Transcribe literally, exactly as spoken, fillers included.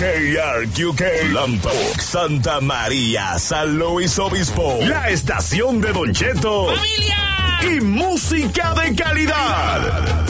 K R Q K, Lompoc, Santa María, San Luis Obispo, la estación de Don Cheto, ¡Familia! Y música de calidad.